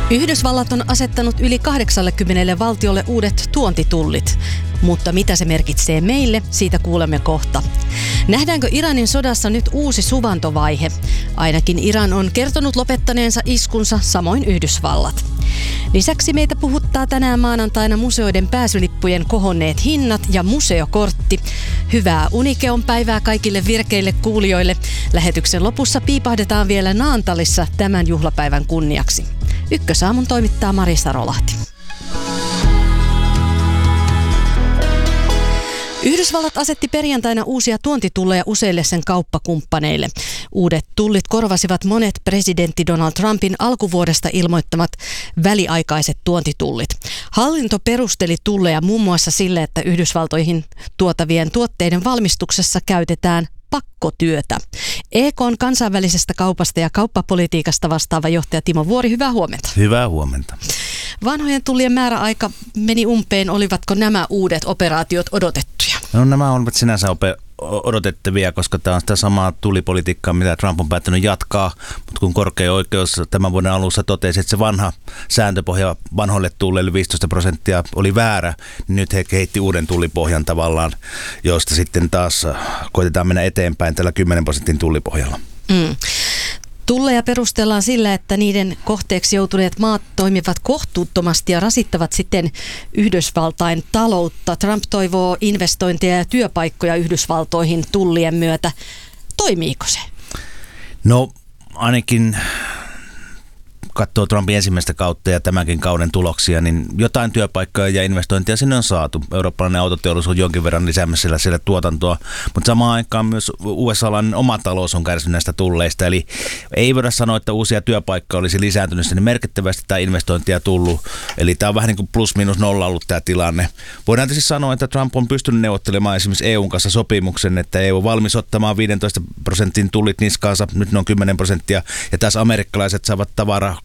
Yhdysvallat on asettanut yli 80 valtiolle uudet tuontitullit. Mutta mitä se merkitsee meille, siitä kuulemme kohta. Nähdäänkö Iranin sodassa nyt uusi suvantovaihe? Ainakin Iran on kertonut lopettaneensa iskunsa, samoin Yhdysvallat. Lisäksi meitä puhuttaa tänään maanantaina museoiden pääsylippujen kohonneet hinnat ja museokortti. Hyvää Unikeon päivää kaikille virkeille kuulijoille. Lähetyksen lopussa piipahdetaan vielä Naantalissa tämän juhlapäivän kunniaksi. Ykkösaamun toimittaa Marisa Rolahti. Yhdysvallat asetti perjantaina uusia tuontitulleja useille sen kauppakumppaneille. Uudet tullit korvasivat monet presidentti Donald Trumpin alkuvuodesta ilmoittamat väliaikaiset tuontitullit. Hallinto perusteli tulleja muun muassa sille, että Yhdysvaltoihin tuotavien tuotteiden valmistuksessa käytetään pakkotyötä. EK:n kansainvälisestä kaupasta ja kauppapolitiikasta vastaava johtaja Timo Vuori, hyvää huomenta. Hyvää huomenta. Vanhojen tullien määräaika meni umpeen. Olivatko nämä uudet operaatiot odotettuja? No nämä ovat sinänsä odotettavia, koska tämä on sitä samaa tullipolitiikkaa, mitä Trump on päättänyt jatkaa. Mutta kun korkein oikeus tämän vuoden alussa totesi, että se vanha sääntöpohja vanhoille tulleille 15% oli väärä, niin nyt he kehitti uuden tullipohjan tavallaan, josta sitten taas koitetaan mennä eteenpäin tällä 10% tullipohjalla. Tulleja perustellaan sillä, että niiden kohteeksi joutuneet maat toimivat kohtuuttomasti ja rasittavat sitten Yhdysvaltain taloutta. Trump toivoo investointeja ja työpaikkoja Yhdysvaltoihin tullien myötä. Toimiiko se? No ainakin katsoo Trumpin ensimmäistä kautta ja tämänkin kauden tuloksia, niin jotain työpaikkoja ja investointia sinne on saatu. Eurooppalainen autoteollisuus on jonkin verran lisäämässä sillä tuotantoa, mutta samaan aikaan myös USA:n oma talous on kärsinyt näistä tulleista. Eli ei voida sanoa, että uusia työpaikkoja olisi lisääntynyt sinne merkittävästi tai investointia tullut. Eli tämä on vähän niin kuin plus minus nolla ollut tämä tilanne. Voidaan tietysti sanoa, että Trump on pystynyt neuvottelemaan esimerkiksi EUn kanssa sopimuksen, että EU on valmis ottamaan 15% tullit niskaansa, nyt ne on 10%, ja taas amerikkalaiset saavat tavaraa